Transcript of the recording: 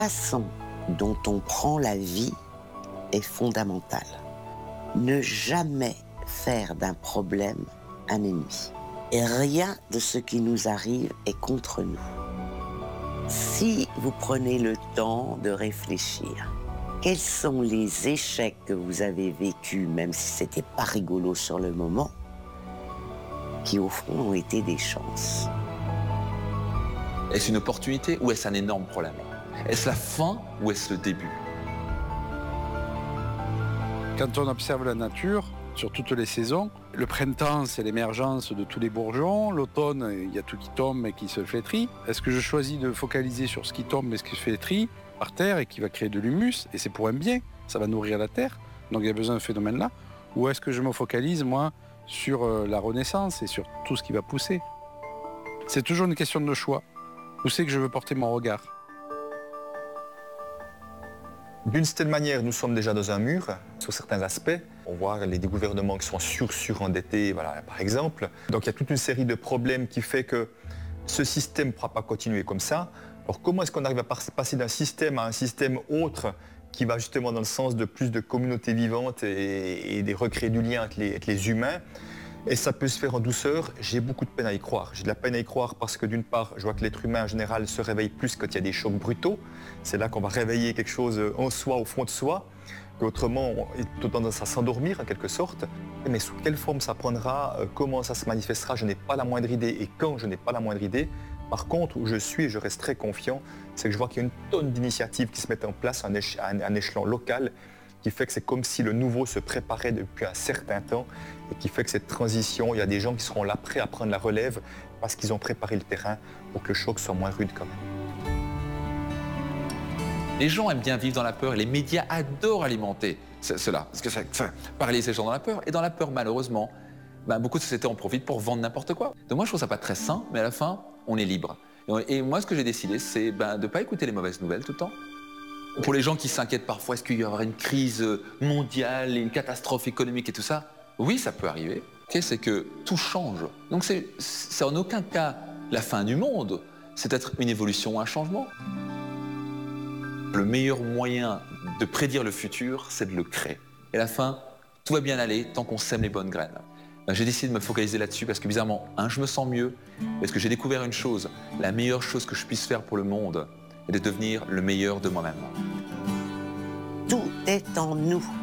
façon dont on prend la vie est fondamentale. Ne jamais faire d'un problème un ennemi. Et rien de ce qui nous arrive est contre nous. Si vous prenez le temps de réfléchir, quels sont les échecs que vous avez vécus, même si c'était pas rigolo sur le moment, qui au fond ont été des chances? Est-ce une opportunité ou est-ce un énorme problème? Est-ce la fin ou est-ce le début? Quand on observe la nature, sur toutes les saisons, le printemps, c'est l'émergence de tous les bourgeons. L'automne, il y a tout qui tombe et qui se flétrit. Est-ce que je choisis de focaliser sur ce qui tombe et ce qui se flétrit par terre et qui va créer de l'humus, et c'est pour un bien, ça va nourrir la terre, donc il y a besoin de ce phénomène-là? Ou est-ce que je me focalise, moi, sur la renaissance et sur tout ce qui va pousser? C'est toujours une question de choix. Où c'est que je veux porter mon regard? D'une certaine manière, nous sommes déjà dans un mur, sur certains aspects. On voit des gouvernements qui sont surendettés, voilà, par exemple. Donc il y a toute une série de problèmes qui fait que ce système ne pourra pas continuer comme ça. Alors comment est-ce qu'on arrive à passer d'un système à un système autre qui va justement dans le sens de plus de communautés vivantes et de recréer du lien entre les humains? Et ça peut se faire en douceur. J'ai beaucoup de peine à y croire. J'ai de la peine à y croire parce que d'une part, je vois que l'être humain en général se réveille plus quand il y a des chocs brutaux. C'est là qu'on va réveiller quelque chose en soi, au fond de soi, qu'autrement on est tendance à s'endormir en quelque sorte. Mais sous quelle forme ça prendra, comment ça se manifestera, je n'ai pas la moindre idée. Et quand je n'ai pas la moindre idée, par contre, où je suis et je reste très confiant, c'est que je vois qu'il y a une tonne d'initiatives qui se mettent en place à un échelon local, qui fait que c'est comme si le nouveau se préparait depuis un certain temps et qui fait que cette transition, il y a des gens qui seront là prêts à prendre la relève parce qu'ils ont préparé le terrain pour que le choc soit moins rude quand même. Les gens aiment bien vivre dans la peur et les médias adorent alimenter cela, parce que ça paralyse les gens dans la peur. Et dans la peur, malheureusement, beaucoup de sociétés en profitent pour vendre n'importe quoi. Donc moi, je trouve ça pas très sain, mais à la fin, on est libre. Et moi, ce que j'ai décidé, c'est de ne pas écouter les mauvaises nouvelles tout le temps. Pour les gens qui s'inquiètent parfois, est-ce qu'il y aura une crise mondiale, une catastrophe économique et tout ça? Oui, ça peut arriver. C'est que tout change. Donc c'est en aucun cas la fin du monde. C'est peut-être une évolution, un changement. Le meilleur moyen de prédire le futur, c'est de le créer. Et à la fin, tout va bien aller tant qu'on sème les bonnes graines. J'ai décidé de me focaliser là-dessus parce que bizarrement, je me sens mieux, parce que j'ai découvert une chose, la meilleure chose que je puisse faire pour le monde, et de devenir le meilleur de moi-même. Tout est en nous.